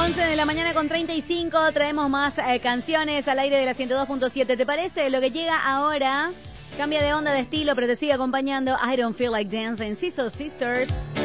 11 de la mañana con 35, traemos más canciones al aire de la 102.7. ¿Te parece? Lo que llega ahora cambia de onda, de estilo, pero te sigue acompañando. I Don't Feel Like Dancing, Scissor Sisters.